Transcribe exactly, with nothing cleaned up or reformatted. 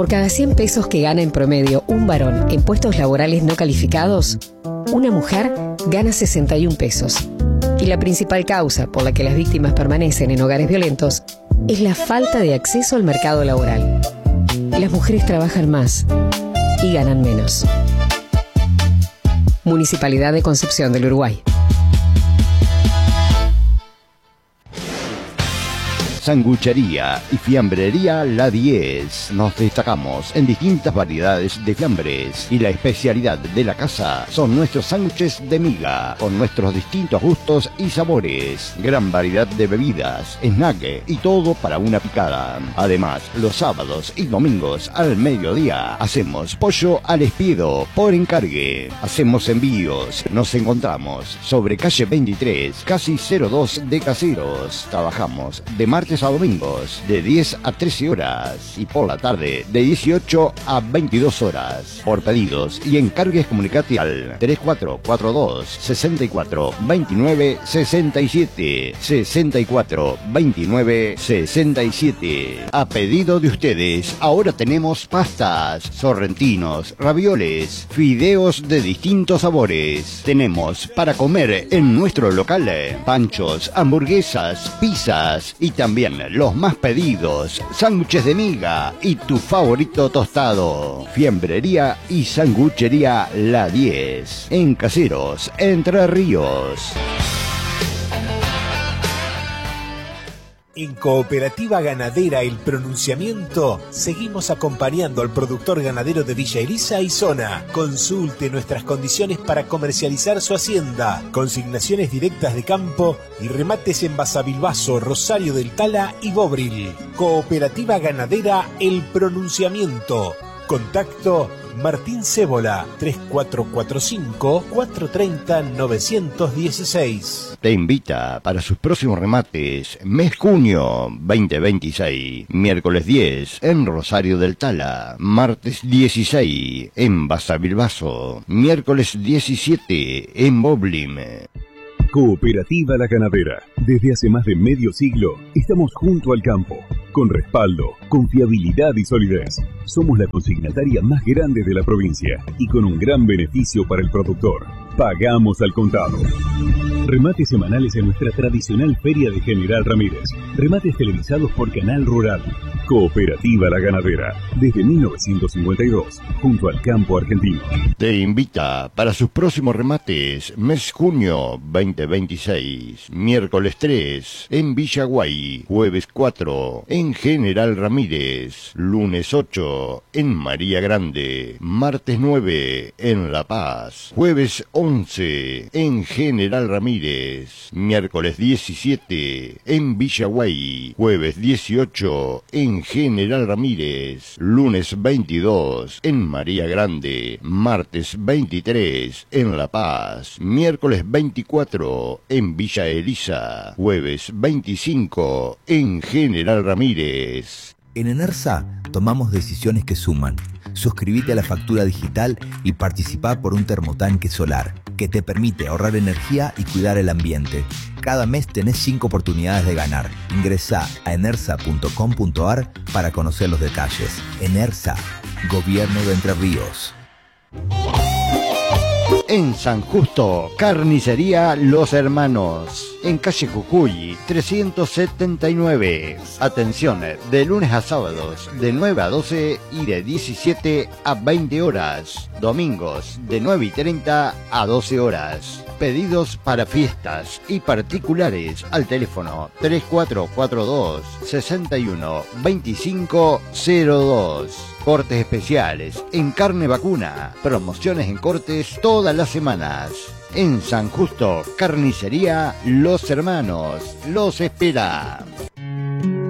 Por cada cien pesos que gana en promedio un varón en puestos laborales no calificados, una mujer gana sesenta y un pesos. Y la principal causa por la que las víctimas permanecen en hogares violentos es la falta de acceso al mercado laboral. Las mujeres trabajan más y ganan menos. Municipalidad de Concepción del Uruguay. Sanguchería y fiambrería La diez. Nos destacamos en distintas variedades de fiambres y la especialidad de la casa son nuestros sándwiches de miga con nuestros distintos gustos y sabores. Gran variedad de bebidas, snack y todo para una picada. Además, los sábados y domingos al mediodía hacemos pollo al espiedo por encargue. Hacemos envíos. Nos encontramos sobre calle veintitrés, casi cero dos de Caseros. Trabajamos de martes a domingos de diez a trece horas y por la tarde de dieciocho a veintidós horas. Por pedidos y encargues comunicate al tres cuatro cuatro dos, seis cuatro dos nueve seis siete seis cuatro dos nueve seis siete. A pedido de ustedes, ahora tenemos pastas, sorrentinos, ravioles, fideos de distintos sabores. Tenemos para comer en nuestro local panchos, hamburguesas, pizzas y también los más pedidos, sándwiches de miga y tu favorito tostado. Fiambrería y sanguchería La diez, en Caseros, Entre Ríos. En Cooperativa Ganadera El Pronunciamiento seguimos acompañando al productor ganadero de Villa Elisa y zona. Consulte nuestras condiciones para comercializar su hacienda, consignaciones directas de campo y remates en Basavilbaso, Rosario del Tala y Bobril. Cooperativa Ganadera El Pronunciamiento. Contacto Martín Cébola, tres cuatro cuatro cinco, cuatro tres cero, nueve uno seis. Te invita para sus próximos remates, mes junio veinte veintiséis, miércoles diez en Rosario del Tala, martes dieciséis en Basavilbaso, miércoles diecisiete en Boblim. Cooperativa La Ganadera. Desde hace más de medio siglo, estamos junto al campo, con respaldo, confiabilidad y solidez. Somos la consignataria más grande de la provincia y con un gran beneficio para el productor. Pagamos al contado. Remates semanales en nuestra tradicional Feria de General Ramírez. Remates televisados por Canal Rural. Cooperativa La Ganadera, desde mil novecientos cincuenta y dos, junto al campo argentino. Te invita para sus próximos remates, mes junio veinte veintiséis, miércoles tres en Villaguay, jueves cuatro en General Ramírez, lunes ocho en María Grande, martes nueve en La Paz, jueves once en General Ramírez, miércoles diecisiete en Villaguay, jueves dieciocho en General Ramírez, lunes veintidós en María Grande, martes veintitrés en La Paz, miércoles veinticuatro en Villa Elisa, jueves veinticinco en General Ramírez. En Enersa tomamos decisiones que suman. Suscríbete a la factura digital y participá por un termotanque solar que te permite ahorrar energía y cuidar el ambiente. Cada mes tenés cinco oportunidades de ganar. Ingresá a enersa punto com punto ar para conocer los detalles. Enersa, Gobierno de Entre Ríos. En San Justo, Carnicería Los Hermanos, en calle Jujuy trescientos setenta y nueve. Atención, de lunes a sábados de nueve a doce y de diecisiete a veinte horas. Domingos de nueve y treinta a doce horas. Pedidos para fiestas y particulares al teléfono tres cuatro cuatro dos, seis uno dos cinco cero dos. Cortes especiales en carne vacuna. Promociones en cortes todas las semanas. En San Justo, Carnicería Los Hermanos. Los espera.